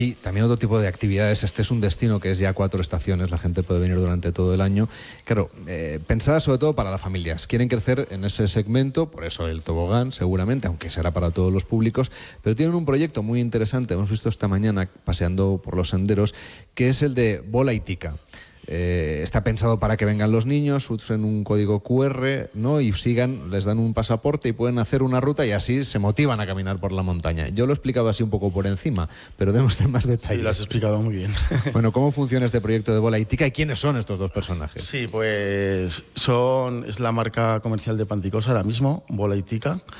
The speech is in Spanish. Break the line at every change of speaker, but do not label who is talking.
Y también otro tipo de actividades. Este es un destino que es ya 4 estaciones, la gente puede venir durante todo el año. Claro, pensadas sobre todo para las familias. Quieren crecer en ese segmento, por eso el tobogán seguramente, aunque será para todos los públicos, pero tienen un proyecto muy interesante, hemos visto esta mañana paseando por los senderos, que es el de bola y tica. Está pensado para que vengan los niños, usen un código QR, ¿no? Y sigan, les dan un pasaporte y pueden hacer una ruta y así se motivan a caminar por la montaña. Yo lo he explicado así un poco por encima, pero demos más detalles.
Sí, lo has explicado muy bien.
Bueno, ¿cómo funciona este proyecto de bola y tica y quiénes son estos dos personajes?
Sí, pues es la marca comercial de Panticosa ahora mismo, Bola y Tica.